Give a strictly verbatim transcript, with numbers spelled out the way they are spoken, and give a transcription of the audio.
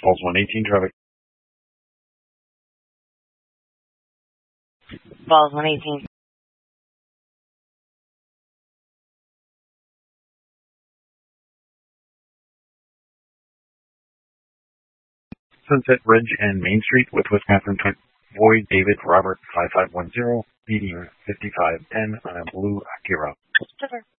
Falls one eighteen traffic. Falls one eighteen. Sunset Ridge and Main Street with West Catherine Void David Robert five five one zero, medium fifty-five ten on a blue Acura. Christopher.